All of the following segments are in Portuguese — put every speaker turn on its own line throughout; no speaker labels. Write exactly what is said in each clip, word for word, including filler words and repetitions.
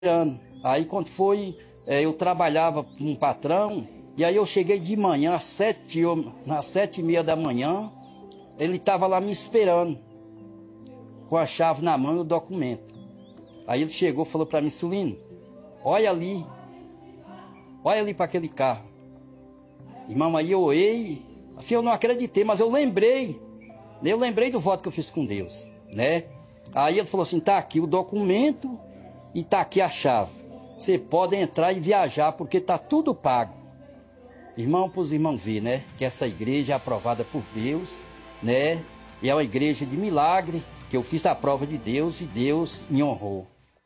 Aí quando foi, é, eu trabalhava com um patrão, e aí eu cheguei de manhã, às sete, às sete e meia da manhã, ele estava lá me esperando, com a chave na mão e o documento. Aí ele chegou e falou para mim: Sulino, olha ali, olha ali para aquele carro. Irmão, aí eu olhei, assim, eu não acreditei, mas eu lembrei, eu lembrei do voto que eu fiz com Deus, né? Aí ele falou assim: tá aqui o documento e tá aqui a chave. Você pode entrar e viajar, porque tá tudo pago. Irmão, para os irmãos verem, né? Que essa igreja é aprovada por Deus, né? E é uma igreja de milagre, que eu fiz a prova de Deus e Deus me honrou.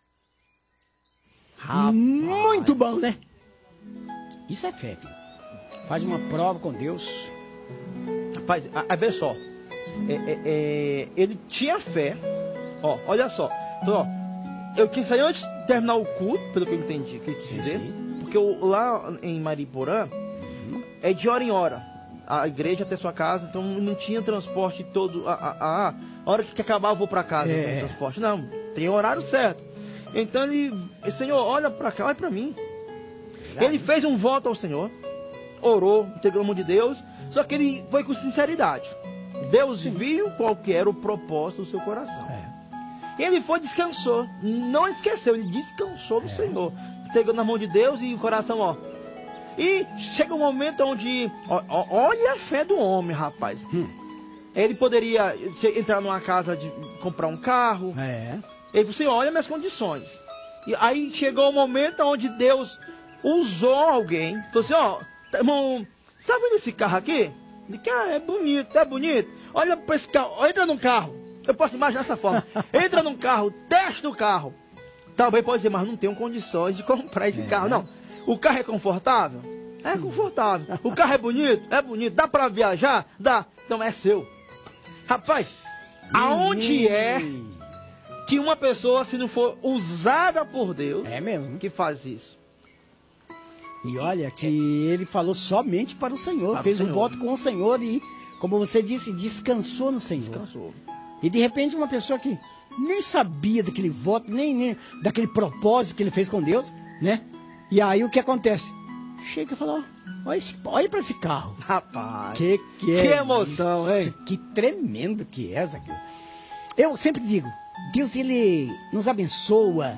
Rapaz. Muito bom, né? Isso é fé, filho. Faz uma prova com Deus.
Rapaz, aí vê só. É, é, é, ele tinha fé. Ó, olha só. Então, ó, eu tinha que sair antes de terminar o culto, pelo que eu entendi, que eu quis dizer. Sim. Porque eu, lá em Mariporã, uhum, é de hora em hora. A igreja até sua casa, então não tinha transporte todo. A, a, a, a hora que acabar eu vou pra casa, é. Não tem transporte. Não, tem horário certo. Então ele, Senhor, olha pra cá, olha pra mim. Verdade. Ele fez um voto ao Senhor, orou, entregou a mão de Deus, só que ele foi com sinceridade. Deus Sim. viu qual que era o propósito do seu coração. É. E ele foi, descansou, não esqueceu, ele descansou do é. Senhor. Entregou na mão de Deus e o coração, ó. E chega um momento onde, ó, ó, olha a fé do homem, rapaz. Hum. Ele poderia entrar numa casa de comprar um carro. É. Ele falou assim: olha minhas condições. E aí chegou o momento onde Deus usou alguém. Falou assim: ó, irmão, sabe esse carro aqui? Ele disse: ah, é bonito, é bonito. Olha para esse carro, entra no carro. Eu posso imaginar dessa forma. Entra num carro, testa o carro. Talvez pode dizer: mas não tenho condições de comprar esse é. carro. Não. O carro é confortável? É confortável. O carro é bonito? É bonito. Dá para viajar? Dá. Então é seu. Rapaz, aonde é que uma pessoa, se não for usada por Deus,
é mesmo,
que faz isso?
E olha que ele falou somente para o Senhor, para fez o Senhor. Um voto com o Senhor e, como você disse, descansou no Senhor. Descansou. E de repente uma pessoa que nem sabia daquele voto, nem, nem daquele propósito que ele fez com Deus, né? E aí o que acontece? Chega e fala: olha, olha para esse carro.
Rapaz,
que, que, é
que emoção,
isso? Hein? Que tremendo que é essa aqui. Eu sempre digo, Deus, ele nos abençoa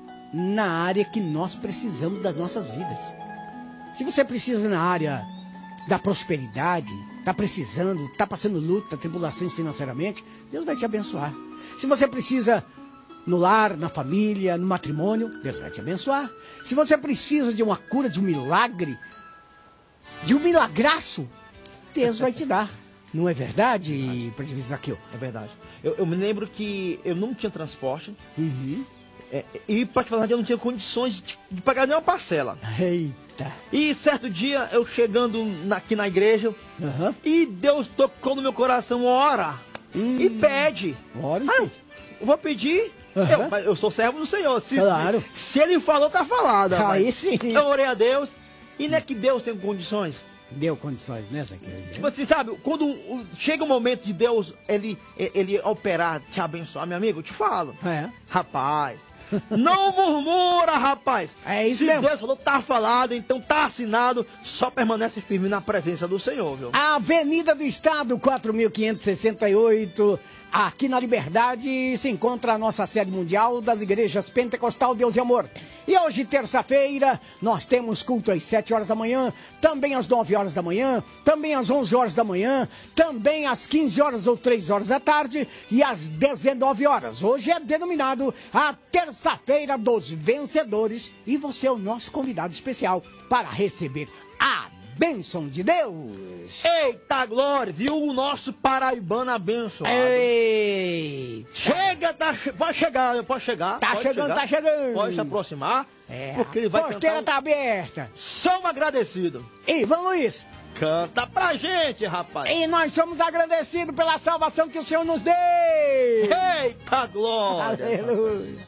na área que nós precisamos das nossas vidas. Se você precisa na área da prosperidade, está precisando, está passando luta, tribulações financeiramente, Deus vai te abençoar. Se você precisa no lar, na família, no matrimônio, Deus vai te abençoar. Se você precisa de uma cura, de um milagre, de um milagraço, Deus vai te dar. Não é verdade, presbítero Zaqueu?
É verdade. Eu, eu me lembro que eu não tinha transporte.
Uhum.
É, e, para te falar, eu não tinha condições de, de pagar nenhuma parcela.
Eita.
E certo dia, eu chegando na, aqui na igreja, uhum, e Deus tocou no meu coração: ora, hum. e pede.
Ora,
ah, eu, eu vou pedir. Uhum. Eu, mas eu sou servo do Senhor. Se,
claro.
Se ele falou, tá falado.
Aí sim.
Eu orei a Deus. E não é que Deus tem condições?
Deu condições, né, Zaqueu?
Tipo assim, sabe, quando chega o momento de Deus, ele, ele operar, te abençoar, meu amigo, eu te falo.
É.
Rapaz, não murmura, rapaz.
É isso
Se
mesmo.
Deus falou, tá falado, então tá assinado, só permanece firme na presença do Senhor, viu?
Avenida do Estado, quatro mil quinhentos e sessenta e oito, aqui na Liberdade, se encontra a nossa sede mundial das igrejas Pentecostal Deus e Amor. E hoje, terça-feira, nós temos culto às sete horas da manhã, também às nove horas da manhã, também às onze horas da manhã, também às quinze horas ou três horas da tarde e às dezenove horas. Hoje é denominado a terça-feira dos vencedores e você é o nosso convidado especial para receber a bênção de Deus.
Eita glória, viu o nosso paraibano abençoado.
Eita.
Chega, tá, pode chegar, pode chegar.
Tá
pode
chegando,
chegar,
tá chegando.
Pode se aproximar,
é,
porque ele vai
cantar. A porteira
um...
tá aberta.
Somos agradecidos.
Ivan Luiz,
canta pra gente, rapaz.
E nós somos agradecidos pela salvação que o Senhor nos deu.
Eita glória.
Aleluia.